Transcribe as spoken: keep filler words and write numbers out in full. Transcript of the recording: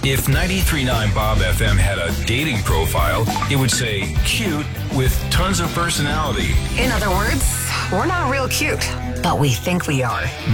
If ninety-three point nine Bob F M had a dating profile, it would say cute with tons of personality. In other words, we're not real cute, but we think we are.